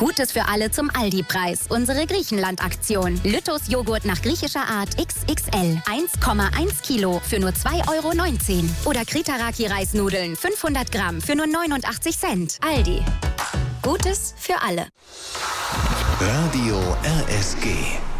Gutes für alle zum Aldi-Preis. Unsere Griechenland-Aktion. Lytos Joghurt nach griechischer Art XXL. 1,1 Kilo für nur 2,19 €. Oder Kritaraki-Reisnudeln 500 Gramm für nur 89 Cent. Aldi. Gutes für alle. Radio RSG.